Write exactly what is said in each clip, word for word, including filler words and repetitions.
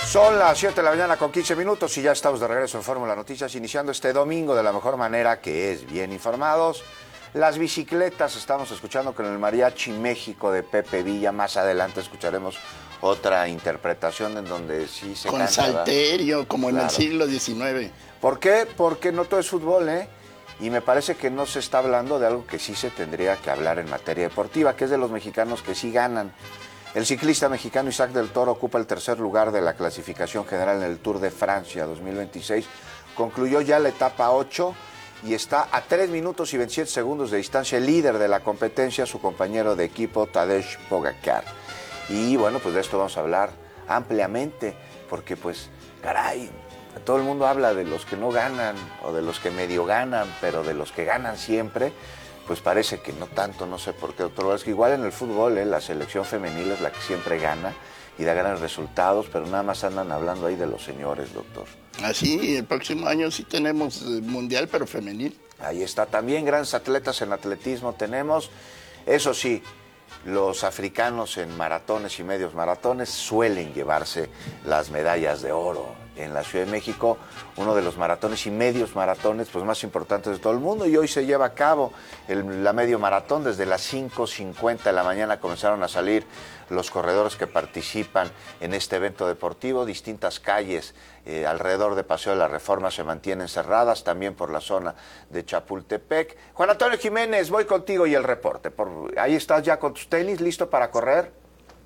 Son las siete de la mañana con quince minutos y ya estamos de regreso en Fórmula Noticias, iniciando este domingo de la mejor manera, que es bien informados. Las bicicletas, estamos escuchando con el Mariachi México de Pepe Villa. Más adelante escucharemos otra interpretación en donde sí se con canta, salterio, ¿verdad? como Claro. en el siglo diecinueve. ¿Por qué? Porque no todo es fútbol, ¿eh? Y me parece que no se está hablando de algo que sí se tendría que hablar en materia deportiva, que es de los mexicanos que sí ganan. El ciclista mexicano Isaac del Toro ocupa el tercer lugar de la clasificación general en el Tour de Francia dos mil veintiséis. Concluyó ya la etapa ocho y está a tres minutos y veintisiete segundos de distancia el líder de la competencia, su compañero de equipo Tadej Pogačar. Y bueno, pues de esto vamos a hablar ampliamente, porque pues, caray, todo el mundo habla de los que no ganan o de los que medio ganan, pero de los que ganan siempre, pues parece que no tanto, no sé por qué, doctor. Es que igual en el fútbol, ¿eh? La selección femenil es la que siempre gana y da grandes resultados, pero nada más andan hablando ahí de los señores, doctor. Así, el próximo año sí tenemos mundial, pero femenil. Ahí está, también grandes atletas en atletismo tenemos. Eso sí, los africanos en maratones y medios maratones suelen llevarse las medallas de oro. En la Ciudad de México, uno de los maratones y medios maratones pues, más importantes de todo el mundo, y hoy se lleva a cabo el, la medio maratón. Desde las cinco cincuenta de la mañana comenzaron a salir los corredores que participan en este evento deportivo. Distintas calles eh, alrededor de Paseo de la Reforma se mantienen cerradas, también por la zona de Chapultepec. Juan Antonio Jiménez, voy contigo y el reporte. Por, ahí estás ya con tus tenis, listo para correr.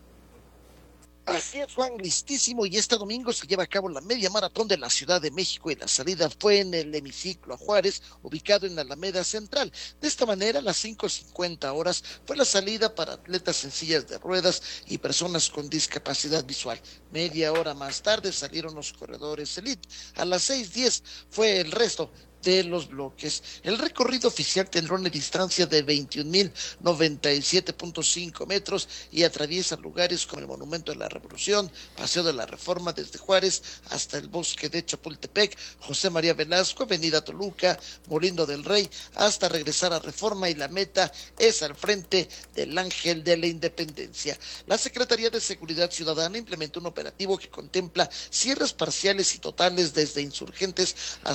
Así es, Juan, listísimo, y este domingo se lleva a cabo la media maratón de la Ciudad de México y la salida fue en el hemiciclo a Juárez, ubicado en la Alameda Central. De esta manera, a las cinco cincuenta horas fue la salida para atletas en sillas de ruedas y personas con discapacidad visual. Media hora más tarde salieron los corredores elite. A las seis diez fue el resto de los bloques. El recorrido oficial tendrá una distancia de veintiún mil noventa y siete punto cinco metros y atraviesa lugares como el Monumento de la Revolución, Paseo de la Reforma desde Juárez hasta el Bosque de Chapultepec, José María Velasco, Avenida Toluca, Molino del Rey, hasta regresar a Reforma, y la meta es al frente del Ángel de la Independencia. La Secretaría de Seguridad Ciudadana implementó un operativo que contempla cierres parciales y totales desde Insurgentes hasta